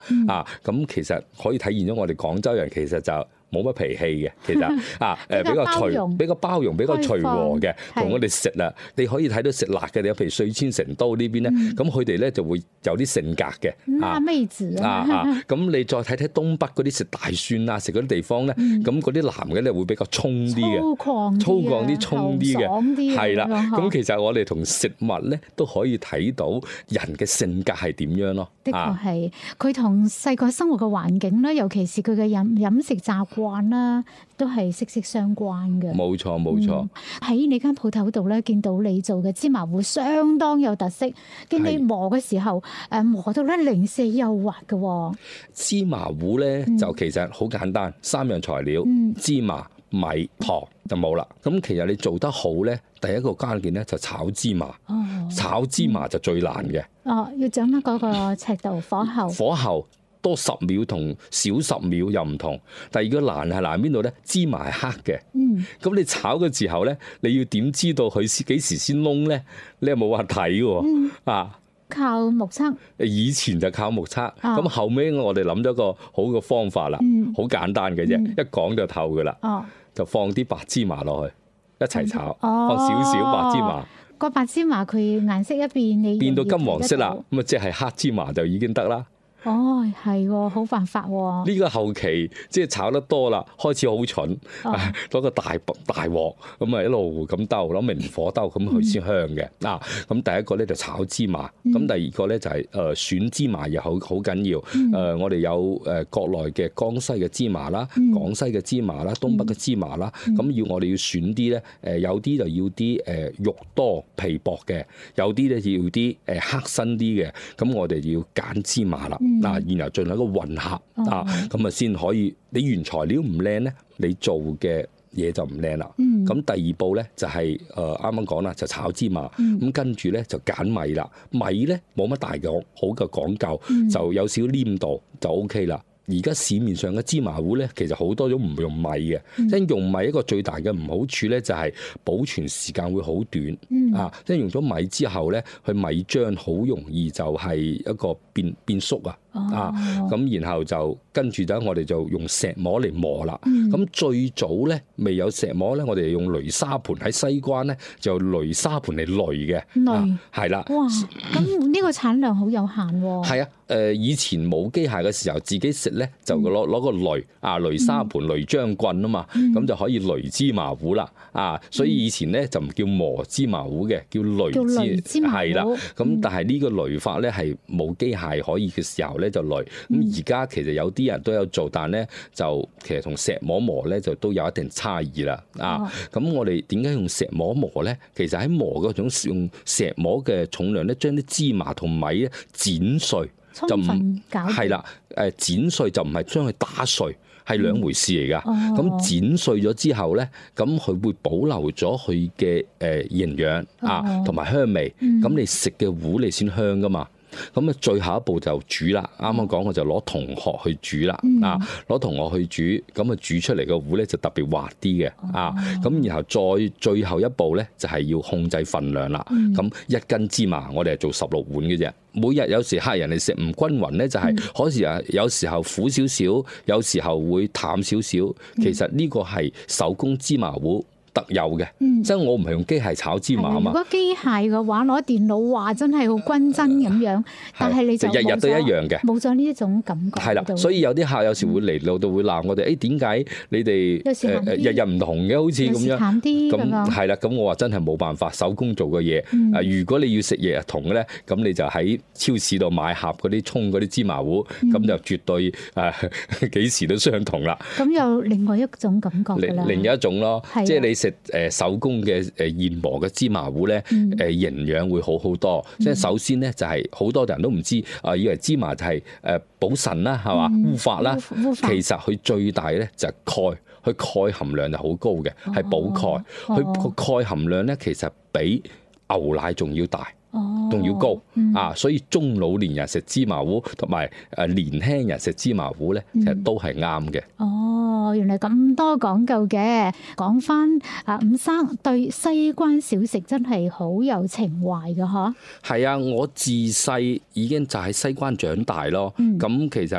咁其實可以體現咗我哋廣州人其實就冇乜脾氣嘅，其實比較包容、比較隨和嘅，同我哋食啦。你可以睇到食辣嘅，譬如四川成都呢邊咧，咁佢哋咧就會有啲性格嘅。 辣妹子咁你再睇睇東北嗰啲食大蒜啊，食嗰啲地方咧，咁嗰啲男嘅咧會比較衝啲嘅，粗獷啲、衝啲嘅，係啦。咁其實我哋同食物咧都可以睇到人嘅性格係點樣咯。 的確係，佢同細個生活嘅環境咧，尤其是佢嘅飲食習慣啦，都係息息相關嘅。 冇錯冇錯。 喺你間鋪頭度咧，見到你做嘅芝麻糊相當有特色，見你磨嘅時候，磨到咧零舍幼滑嘅。 芝麻糊咧就其實好簡單，3樣材料，芝麻、米、糖就冇啦。咁其實你做得好咧，第一個關鍵咧就炒芝麻。炒芝麻就最難嘅。 要掌握嗰個尺度，火候多10秒同少10秒又唔同。第二個難係難邊度咧？芝麻係黑嘅。咁你炒嘅時候咧，你要點知道佢幾時先燶咧？你又冇話睇喎。 靠目測。 以前就靠目測，咁後尾我哋諗咗個好嘅方法啦，好簡單嘅啫，一講就透噶啦。就放啲白芝麻落去一齊炒，放少少白芝麻。 個白芝麻佢顏色一變，你變到金黃色啦，咁即係黑芝麻就已經得啦。 係喎，好辦法喎。呢個後期即係炒得多啦，開始好蠢，攞個大鑊咁啊一路咁兜，攞明火兜，咁佢先香嘅。咁第一個咧就炒芝麻，咁第二個咧就係選芝麻又好緊要。我哋有國內嘅江西嘅芝麻啦，廣西嘅芝麻啦，東北嘅芝麻啦，咁我哋要選啲咧，有啲就要啲肉多皮薄嘅，有啲咧要啲黑身啲嘅，咁我哋要揀芝麻啦。然後進行一個混合咁先可以。你原材料唔靚咧，你做嘅嘢就唔靚啦。咁第二步咧就係啱啱講啦，就炒芝麻。咁跟住咧就揀米啦。米咧冇乜大嘅好嘅講究，就有少少黏度就 OK 啦。而家市面上嘅芝麻糊咧，其實好多都唔用米嘅。即係用米一個最大嘅唔好處咧，就係保存時間會好短。即係用咗米之後咧，佢米漿好容易就係一個變縮啊。咁然後就跟住我哋就用石磨嚟磨啦。咁最早咧未有石磨咧，我哋用擂沙盤，喺西關咧就擂沙盤嚟擂嘅。係啦。哇！ 咁呢個產量好有限喎。 係啊。以前冇機械嘅時候，自己食咧就攞個擂沙盤、擂漿棍啊嘛，咁就可以擂芝麻糊啦。所以以前咧就唔叫磨芝麻糊嘅，叫擂芝麻糊。係啦。咁但係呢個擂法咧係冇機械可以嘅時候咧就擂。咁而家其實有啲人都有做，但咧就其實同石磨咧就都有一定差異啦。咁我哋點解用石磨咧？其實喺磨嗰種用石磨嘅重量咧，將啲芝麻同米咧剪碎。就唔係啦，剪碎就唔係將佢打碎，係兩回事嚟噶。咁剪碎咗之後咧，咁佢會保留咗佢嘅營養同埋香味。咁你食嘅糊你先香噶嘛。咁最後一步就煮啦。啱啱講我就攞銅殼去煮啦。攞銅殼去煮，咁煮出嚟嘅糊咧就特別滑啲嘅。咁然後再最後一步咧就係要控制份量啦。咁1斤芝麻我哋係做16碗嘅啫。每日有時客人嚟食唔均勻咧，就係可時有時候苦少少，有時候會淡少少。其實呢個係手工芝麻糊特有嘅。即係我唔係用機械炒芝麻啊嘛。 如果機械嘅話，攞電腦話真係好均真咁樣，但係你就日日都一樣嘅， 冇咗呢一種感覺。 係啦，所以有啲客有時會嚟到會鬧我哋，點解你哋日日唔同嘅，好似咁樣咁係啦。咁我話真係冇辦法，手工做嘅嘢。如果你要食日日同嘅咧，咁你就喺超市度買盒嗰啲沖嗰啲芝麻糊，咁就絕對幾時都相同啦。 咁有另外一種感覺㗎啦。 另一種咯，即係你食手工嘅現磨嘅芝麻糊咧，營養會好好多。即係首先咧，就係好多人都唔知，以為芝麻就係補腎啦，係嘛，烏發啦。其實佢最大咧就係鈣，佢鈣含量就好高嘅，係補鈣。佢個鈣含量咧其實比牛奶仲要大。仲要高所以中老年人食芝麻糊同埋年輕人食芝麻糊咧，其實都係啱嘅。 原來咁多講究嘅。講翻伍生對西關小食真係好有情懷㗎嗬。 係啊，我自細已經就喺西關長大咯。咁其實